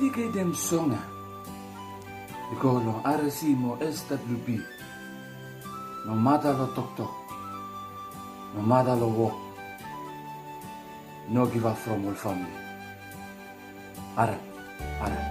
kay dem songa. Ikolo aresimo SWB. No matter lo tok, no matter lo walk, no give up from all family. Ara, ara.